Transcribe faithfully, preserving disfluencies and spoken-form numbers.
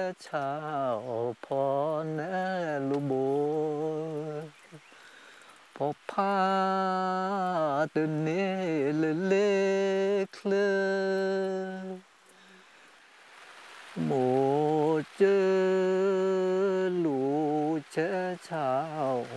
ชาวพอนะลูโบพอพาตุเนเลเลเคลโมเจอลูเชชาว